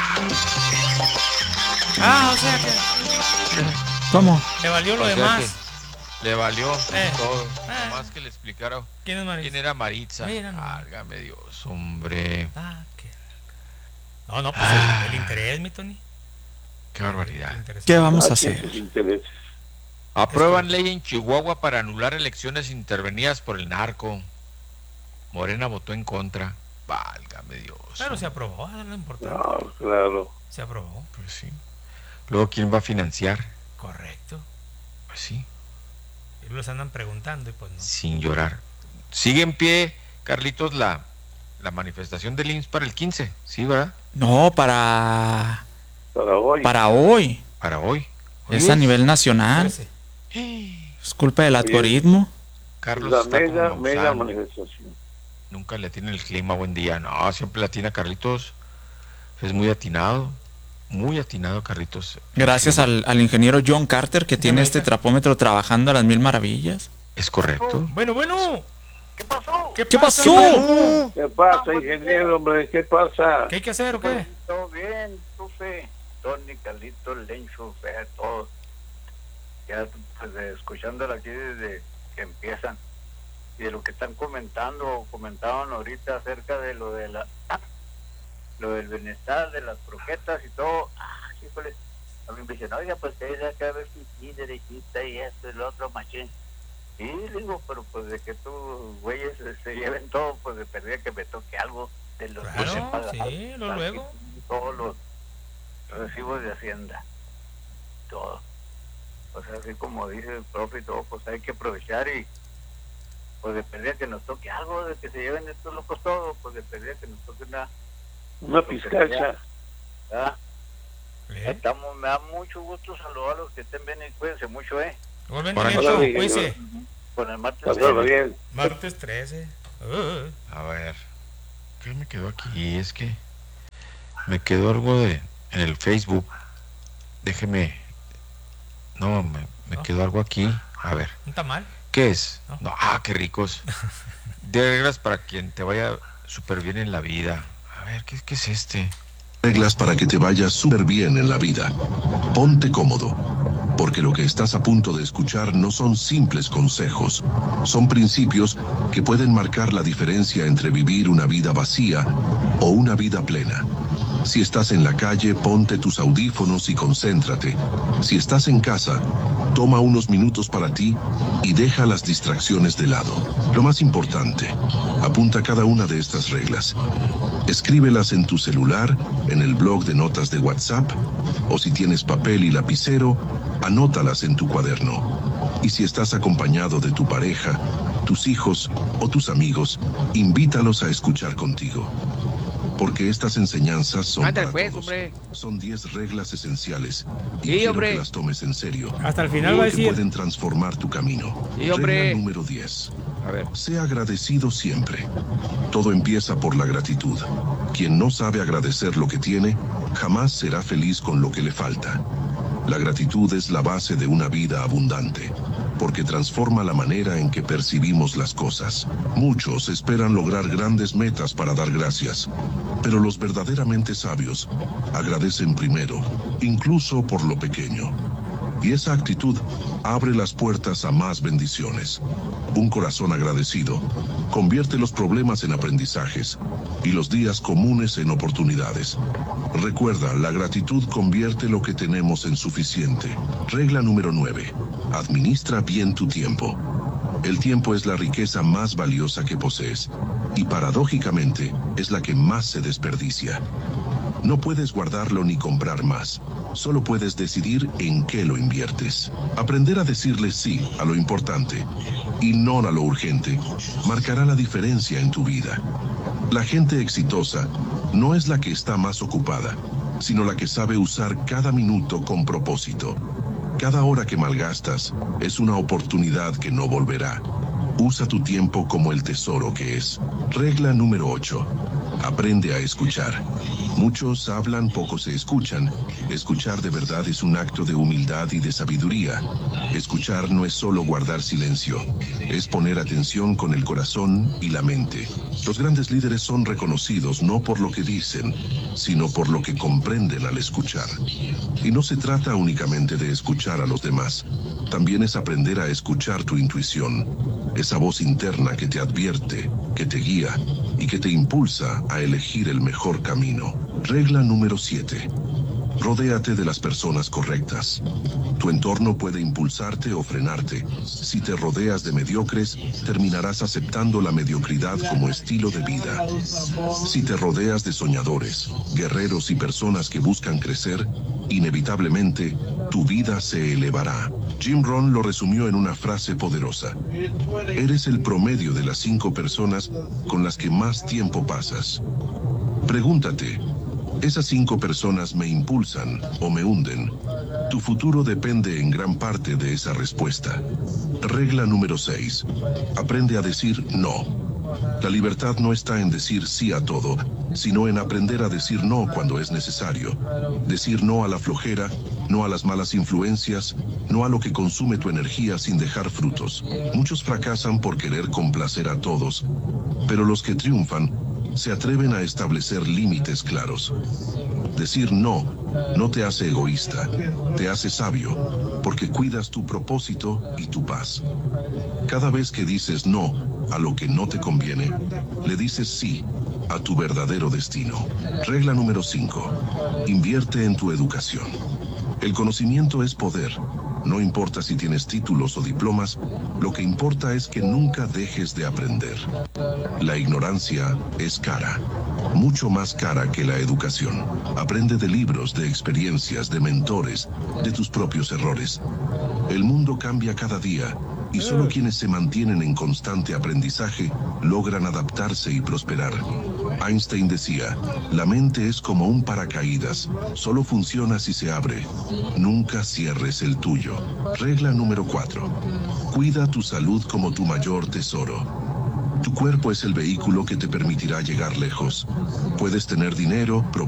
O sea que... ¿Cómo? Le valió lo demás. Le valió todo. Más que le explicara quién era Maritza. Válgame Dios, hombre. No, pues el interés, mi Tony. Qué barbaridad. ¿Qué vamos a hacer? Aprueban ley en Chihuahua para anular elecciones intervenidas por el narco. Morena votó en contra. Válgame Dios. Pero se aprobó, es lo importante. No, claro. Se aprobó. Pues sí. Luego, ¿quién va a financiar? Correcto. Pues sí. Y los andan preguntando y pues no. Sin llorar. Sigue en pie, Carlitos, la manifestación del IMSS para el 15, ¿sí, verdad? No, para hoy. Para hoy. Es a nivel nacional. Es culpa del algoritmo. Carlos la mega manifestación. Nunca le tiene el clima, buen día. No, siempre le atina Carlitos. Es muy atinado. Muy atinado, Carlitos. Gracias al ingeniero John Carter, que tiene este trapómetro trabajando a las 1000 maravillas. Es correcto. Bueno. ¿Qué pasó? ¿Qué pasó? ¿Qué pasa, ingeniero, hombre? ¿Qué pasa? ¿Qué hay que hacer o qué? Todo bien, Tufe, Tony, Carlito, Lencho, todos. Ya pues escuchándolo aquí desde que empiezan. Y de lo que están comentaban ahorita acerca de lo del bienestar de las croquetas y todo. Híjole, a mí me dicen, oiga, pues que hay que ver si derechita y esto y lo otro, machín. Y digo, pero pues de que tú, güeyes, se lleven todo, pues de perder que me toque algo de los luego. todos recibos de Hacienda, todo. O sea, así como dice el profe y todo, pues hay que aprovechar y pues depende de que nos toque algo, de que se lleven estos locos todos, pues depende de que nos toque una pizcacha. Estamos, me da mucho gusto saludar a los que estén bien y cuídense mucho, Con el martes 13. Martes 13. A ver, ¿qué me quedó aquí? Es que me quedó algo en el Facebook. Déjeme. No, me quedó algo aquí. A ver. ¿Un tamal? ¿Qué es? No, qué ricos. De reglas para quien te vaya súper bien en la vida. A ver, ¿qué es este? Reglas para que te vaya súper bien en la vida. Ponte cómodo, porque lo que estás a punto de escuchar no son simples consejos, son principios que pueden marcar la diferencia entre vivir una vida vacía o una vida plena. Si estás en la calle, ponte tus audífonos y concéntrate. Si estás en casa, toma unos minutos para ti y deja las distracciones de lado. Lo más importante, apunta cada una de estas reglas. Escríbelas en tu celular, en el blog de notas de WhatsApp, o si tienes papel y lapicero, anótalas en tu cuaderno. Y si estás acompañado de tu pareja, tus hijos o tus amigos, invítalos a escuchar contigo. Porque estas enseñanzas son para todos. Son 10 reglas esenciales y quiero que las tomes en serio. Hasta el final va a decir. Que pueden transformar tu camino. Regla número 10. Sé agradecido siempre. Todo empieza por la gratitud. Quien no sabe agradecer lo que tiene, jamás será feliz con lo que le falta. La gratitud es la base de una vida abundante, porque transforma la manera en que percibimos las cosas. Muchos esperan lograr grandes metas para dar gracias, pero los verdaderamente sabios agradecen primero, incluso por lo pequeño. Y esa actitud abre las puertas a más bendiciones. Un corazón agradecido convierte los problemas en aprendizajes y los días comunes en oportunidades. Recuerda, la gratitud convierte lo que tenemos en suficiente. Regla número 9. Administra bien tu tiempo. El tiempo es la riqueza más valiosa que posees y paradójicamente es la que más se desperdicia. No puedes guardarlo ni comprar más. Solo puedes decidir en qué lo inviertes. Aprender a decirle sí a lo importante y no a lo urgente marcará la diferencia en tu vida. La gente exitosa no es la que está más ocupada, sino la que sabe usar cada minuto con propósito. Cada hora que malgastas es una oportunidad que no volverá. Usa tu tiempo como el tesoro que es. Regla número 8. Aprende a escuchar. Muchos hablan, pocos se escuchan. Escuchar de verdad es un acto de humildad y de sabiduría. Escuchar no es solo guardar silencio, es poner atención con el corazón y la mente. Los grandes líderes son reconocidos no por lo que dicen, sino por lo que comprenden al escuchar. Y no se trata únicamente de escuchar a los demás, también es aprender a escuchar tu intuición, esa voz interna que te advierte, que te guía y que te impulsa a elegir el mejor camino. Regla número 7. Rodéate de las personas correctas. Tu entorno puede impulsarte o frenarte. Si te rodeas de mediocres, terminarás aceptando la mediocridad como estilo de vida. Si te rodeas de soñadores, guerreros y personas que buscan crecer, inevitablemente tu vida se elevará. Jim Rohn lo resumió en una frase poderosa. Eres el promedio de las 5 personas con las que más tiempo pasas. Pregúntate, ¿esas 5 personas me impulsan o me hunden? Tu futuro depende en gran parte de esa respuesta. Regla número 6. Aprende a decir no. La libertad no está en decir sí a todo, sino en aprender a decir no cuando es necesario. Decir no a la flojera, no a las malas influencias, no a lo que consume tu energía sin dejar frutos. Muchos fracasan por querer complacer a todos, pero los que triunfan se atreven a establecer límites claros. Decir no te hace egoísta, te hace sabio, porque cuidas tu propósito y tu paz. Cada vez que dices no a lo que no te conviene, le dices sí a tu verdadero destino. Regla número 5. Invierte en tu educación. El conocimiento es poder. No importa si tienes títulos o diplomas, lo que importa es que nunca dejes de aprender. La ignorancia es cara. mucho más cara que la educación. Aprende de libros, de experiencias, de mentores, de tus propios errores. El mundo cambia cada día y solo quienes se mantienen en constante aprendizaje logran adaptarse y prosperar. Einstein decía, la mente es como un paracaídas, solo funciona si se abre. Nunca cierres el tuyo. Regla número 4. Cuida tu salud como tu mayor tesoro. Tu cuerpo es el vehículo que te permitirá llegar lejos. Puedes tener dinero,